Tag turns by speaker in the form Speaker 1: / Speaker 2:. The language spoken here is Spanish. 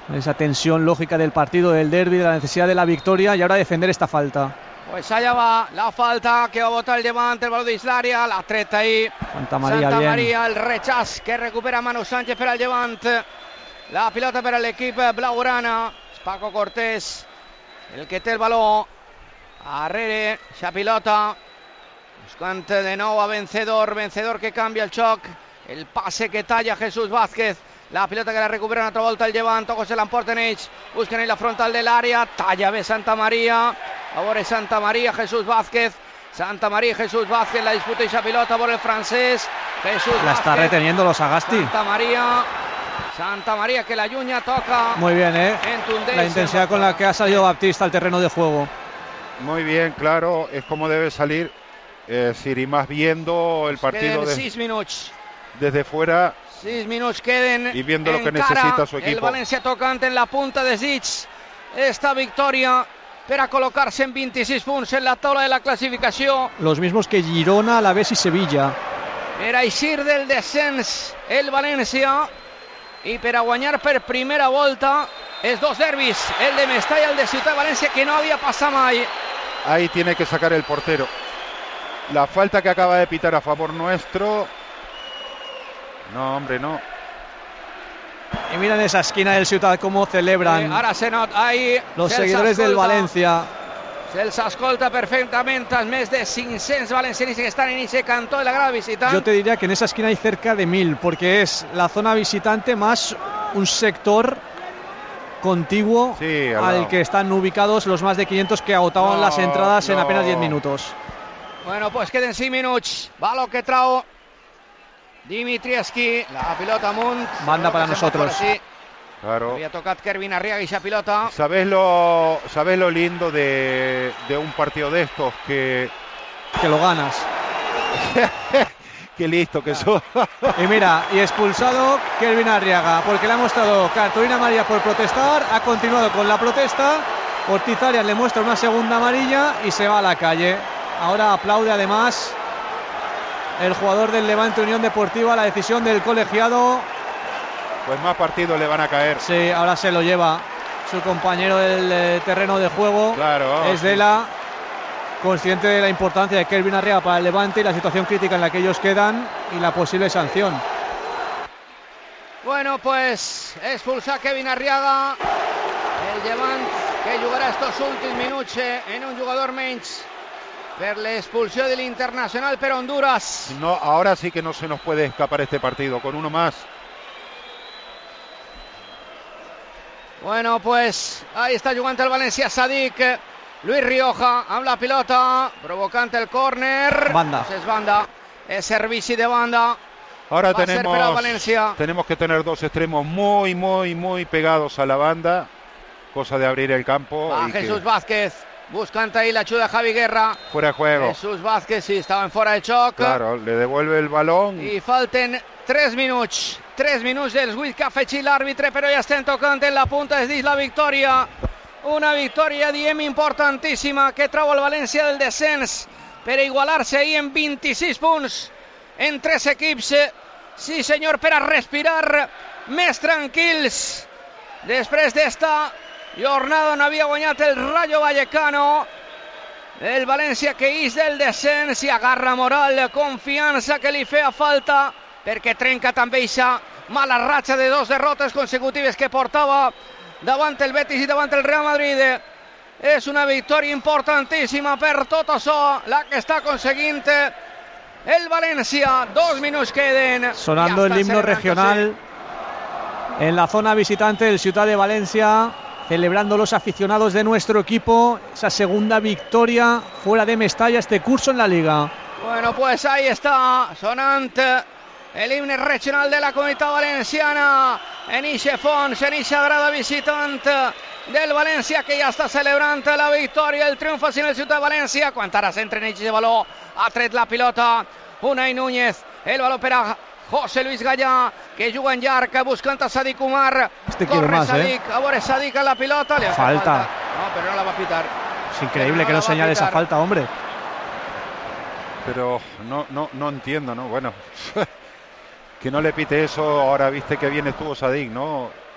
Speaker 1: Esa tensión lógica del partido, del derbi, de la necesidad de la victoria y ahora defender esta falta.
Speaker 2: Pues allá va la falta que va a botar el Llevant, el balón de Islaria, la treta ahí.
Speaker 1: Santa Maria,
Speaker 2: el rechaz que recupera Manu Sánchez per al Llevant. La pilota per a l'equip blaugrana. Paco Cortés, el que té el baló. Arrere, esa pilota. Buscant de nou a Vencedor que canvia el xoc. El passe que talla Jesús Vázquez. La pilota que la recupera una altra volta el Llevant. Ojo, se l'emporten ells. Busquen ahí la frontal de l'àrea. Talla bé Santa Maria. A veure Santa Maria, Jesús Vázquez. Santa Maria, Jesús Vázquez. La disputa esa pilota por el francés. Jesús
Speaker 1: la
Speaker 2: Vázquez.
Speaker 1: Está reteniendo los Sagasti.
Speaker 2: Santa Maria que la Yuña toca.
Speaker 1: Muy bien, la intensidad con la que ha salido Baptista al terreno de juego.
Speaker 3: Muy bien, claro, es como debe salir Siri, más viendo el partido desde fuera.
Speaker 2: 6 minuts queden
Speaker 3: y viendo lo que necesita su equipo.
Speaker 2: El València tocant en la punta de desig esta victòria per a col·locar-se en 26 punts en la taula de la classificació.
Speaker 1: Los mismos que Girona, Alavés y Sevilla.
Speaker 2: Per a eixir del descens el València i per a guanyar per primera volta els dos derbis, el de Mestalla i el de Ciutat de València, que no havia passat mai.
Speaker 3: Ahí tiene que sacar el portero. La falta que acaba de pitar a favor nuestro. No, hombre, no.
Speaker 1: Y mira en esa esquina del Ciutat cómo celebran
Speaker 2: ahora se nota ahí
Speaker 1: los seguidores del València.
Speaker 2: Se'ls escolta perfectament els més de 500 valencianistes que están en ese cantó de la grada visitant.
Speaker 1: Yo te diría que en esa esquina hay cerca de 1000, porque es la zona visitante más un sector contiguo al que están ubicados los más de 500 que agotaban las entradas en apenas 10 minutos.
Speaker 2: Bueno, pues queden 5 minuts. Baló que trau Dimitrievski, la pilota amunt.
Speaker 1: Banda para nosotros.
Speaker 3: Claro.
Speaker 2: Había tocado Kervin Arriaga y esa pilota.
Speaker 3: ¿Sabes lo lindo de un partido de estos? Que
Speaker 1: lo ganas.
Speaker 3: Qué listo que sos.
Speaker 1: Y mira, y expulsado Kervin Arriaga, porque le ha mostrado cartulina amarilla por protestar, ha continuado con la protesta. Ortiz Arias le muestra una segunda amarilla y se va a la calle. Ahora aplaude además el jugador del Levante Unión Deportiva la decisión del colegiado.
Speaker 3: Pues más partidos le van a caer.
Speaker 1: Sí, ahora se lo lleva su compañero del terreno de juego.
Speaker 3: Claro.
Speaker 1: Es Dela, consciente de la importancia de Kervin Arriaga para el Levante y la situación crítica en la que ellos quedan y la posible sanción.
Speaker 2: Bueno, pues expulsa Kevin Arriaga. El Llevant que jugarà estos últims minuts en un jugador menys per l'expulsió de l'Internacional per Honduras.
Speaker 3: No, ahora sí que no se nos puede escapar este partido, con uno más.
Speaker 2: Bueno, pues ahí está jugant el València Sadik. Luis Rioja amb la pilota, provocant el córner.
Speaker 1: Banda.
Speaker 2: Es banda, es servici de banda.
Speaker 3: Ahora tenemos que tener dos extremos muy pegados a la banda, cosa de abrir el campo.
Speaker 2: Va Jesús Vázquez, buscant ahí la ayuda de Javi Guerra.
Speaker 3: Fuera de juego.
Speaker 2: Jesús Vázquez, sí, estava en fora de xoc.
Speaker 3: Claro, le devuelve el balón.
Speaker 2: I falten 3 minuts. 3 minuts dels 8 que ha afegit l'àrbitre, però ja estem tocant en la punta des la victòria. Una victòria, diem, importantíssima que trau el València del descens per igualar-se ahí en 26 punts en 3 equips. Sí, senyor, per a respirar més tranquils després d'esta jornada on havia guanyat el Rayo Vallecano. El València que ix del descens i agarra moral, confiança que li feia falta, perquè trenca també aquesta mala ratxa de 2 derrotes consecutives que portava davant el Betis i davant el Real Madrid. És una victòria importantíssima per tot això, la que està aconseguint el València. 2 minuts queden.
Speaker 1: Sonando el himno regional en la zona visitante del Ciutat de Valencia, celebrando los aficionados de nuestro equipo esa segunda victoria fuera de Mestalla este curso en la Liga.
Speaker 2: Bueno, pues ahí está sonant el himne regional de la comunitat valenciana en ixe fons, en ixa grada visitant del València, que ja està celebrant la victòria, el triomf en el Ciutat de València. Quan ara s'entra en ixe baló, ha tret la pilota Unai Núñez, el baló per a José Luis Gallà, que juga en llarg buscant a Sadik Umar.
Speaker 1: Corre más,
Speaker 2: Sadik, a veure Sadik a la pilota.
Speaker 1: Falta.
Speaker 2: No, pero no la va a pitar.
Speaker 1: Es increíble que no señale esa falta, hombre.
Speaker 3: Pero no entiendo, ¿no? Bueno, que no le pite eso, ahora viste que bien estuvo Sadik, ¿no?